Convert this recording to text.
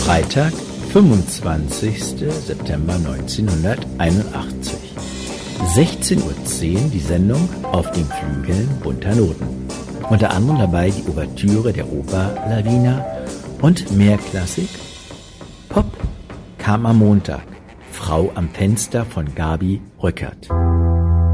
Freitag, 25. September 1981. 16:10 Uhr die Sendung Auf den Flügeln bunter Noten. Unter anderem dabei die Ouvertüre der Oper Lavina und mehr Klassik. Pop kam am Montag. Frau am Fenster von Gabi Rückert.